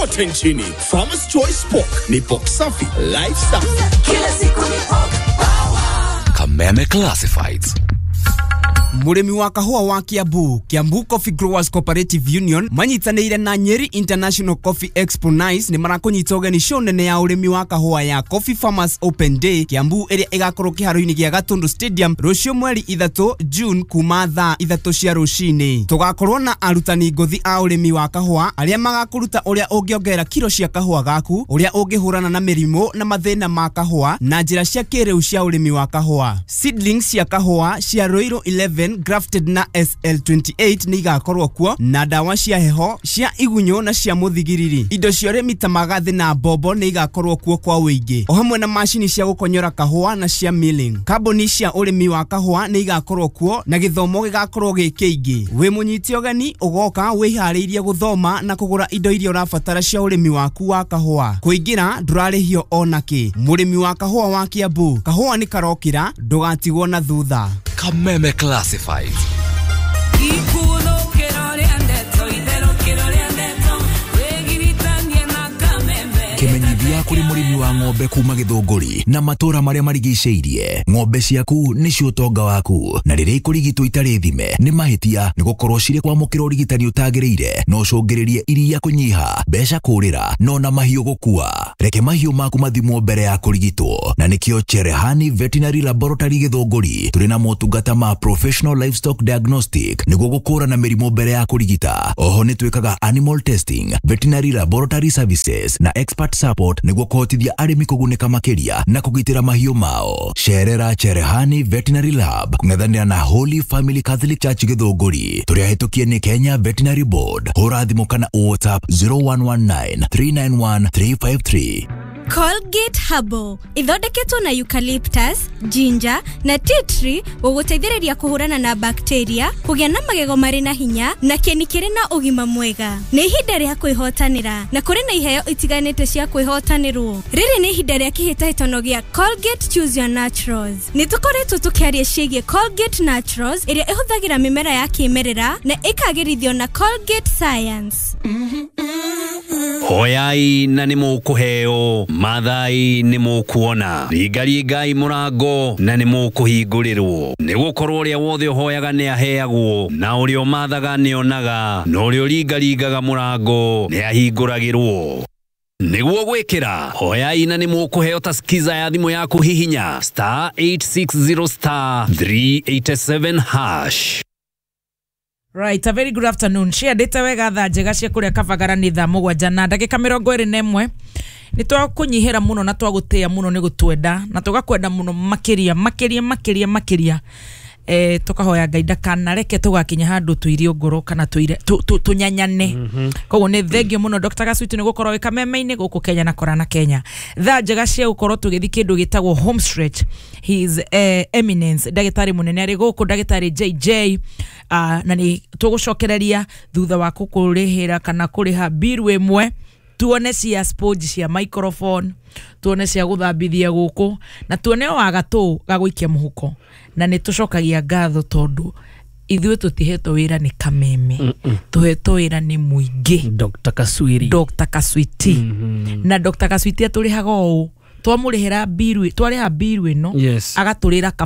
Nchini Farmers Choice Pork ni pork safi lifestyle. Kila siku ni pork power. Kameme Classifieds. Murimi wa kahua wa Kiambu Coffee Growers Cooperative Union manyitanĩire na Nyeri International Coffee Expo Nice ni marakunyita ũgeni nene ya urimi wa kahua ya Coffee Farmers Open Day Kiambu ĩrĩa ĩgakorwo kĩharo-inĩ gĩa Gatundu Stadium rũciũ mweri 3 June kuma thaa 3 cia rũcinĩ. Tugakorwo na arutani ngothi a urimi wa kahua arĩa magakuruta ũrĩa ũngĩongerera kilo cia kahua gaku, ũrĩa ũngĩhũrana na mĩrimũ na mathĩna ma kahua na njĩra cia kĩrĩu cia urimi wa kahua. Seedlings cia kahua cia Roiro 11 grafted na SL28 ni igakorwo kuo na dawa cia heho cia igunyo na cia muthigiriri. Indo cia urimi ta magathi na bobo ni igakorwo kuo kwa wĩingĩ, o hamwe na mashini cia gũkonyora kahua na cia milling. Kambuni cia urimi wa kahua ni igakorwo kuo na gĩthomo gĩgakorwo gĩkĩingĩ. Wĩ mũnyiti ũgeni ũgoka wĩharĩirie gũthoma na kũgũra indo iria ũrabatara cia urimi waku wa kahua. Kũingĩra ndũrarĩhio onakĩ. Mũrimi wa kahua wa Kiambu, kahua ni karokĩra, ndũgatigwo na thutha. Kameme Classifieds. Kimenyithia kuri murimi wa ng'ombe kuma Githunguri na matura maria marigicĩirie. Ng'ombe ciaku nicio ũtonga waku, na rĩrĩa ikurigitwo itarĩ thime ni mahitia ni gukorwo cirĩ kwamũkĩra ũrigitani ũtagĩrĩire no cũngĩrĩrie iria kũnyiha, mbeca kũrĩra no na mahiũ gũkua. Reke mahiũ maku mathimwo mbere ya kũrigitwo, na nĩkĩo Cherehani Veterinary Laboratory Githunguri tũrĩ na motungata ma Professional Livestock Diagnostic nĩguo gũkũrana mĩrimũ mbere ya kũrigita. Oho nĩ twĩkaga animal testing, veterinary laboratory services na expert support nĩguo kũhotithia arĩmi kũgunĩka makĩria na kũgitĩra mahiũ mao. Cerera Cherehani Veterinary Lab kũng'ethanĩra na Holy Family Catholic Church Githunguri, tũrĩa hĩtũkie nĩ Kenya Veterinary Board. Hũra thimũ kana WhatsApp 0119 391 353. Colgate Herbal ithondeketwo na eucalyptus, ginger na tea tree gũgũteithĩrĩria kũhũrana na bacteria, kũgĩa na magego marĩ na hinya na kĩni kĩrĩ na ũgima mwega. Nĩ ihinda rĩa kwĩhotanĩra na kũrĩ na iheo itiganĩte cia kwĩhotanĩrwo. Rĩrĩ nĩ ihinda rĩa kĩhĩtahĩtano gĩa Colgate Choose Your Naturals. Nĩ tũkoretwo tũkĩaria ciĩgiĩ Colgate Naturals ĩrĩa ĩhũthagĩra mĩmera ya kĩmerera na ĩkagĩrithio na Colgate Science. Hoyai na nĩ mũkũheo, mathai nĩ mũkuona, ringaringai mũrango na nĩ mũkũhingũrĩrwo. Nĩ gũkorwo ũrĩa wothe ũhoyaga nĩ aheagwo, na ũrĩa ũmathaga nĩ onaga, na ũrĩa ũringaringaga mũrango nĩ ahingũragĩrwo. Nĩguo gwĩkĩra, hoyai na nĩ mũkũheo ta skiza ya thimũ yaku hihinya *860*387#. Right, a very good afternoon. Share data wega tha njega cia kuria kabagara ni tha mugwanja na ndagika 21. Ni twakunyihira muno na twagutia muno ni gutwenda na tugakwenda muno makiria. Tukahoya Ngai ndakanareke tugakinya handu tuirio ngoro kana tunyanyane. Koguo ni thengio muno Dr. Gaswiti ni gukorwo Kameme-inĩ guku Kenya na Korana Kenya. Tha njega cia gukorwo tugithi kindu gitagwo home stretch. His Eminence ndagitari munene ari guku ndagitari JJ na ni tugucokereria thutha wa kukurihira kana kuriha bill wemwe. Tuone cia sponge cia microphone, tuone cia guthambithia guku na tuone wa gatũ gagũikia muhuko, na nĩ tucokagia ngatho tondu ithuĩ tutihetwo wĩra nĩ Kameme, tuhetwo wĩra nĩ mũingĩ. Dr. Kaswiti na Dr. Kaswiti atũrĩhaga ũũ, twamũrĩhĩra bill, twarĩha bill ĩno agatũrĩra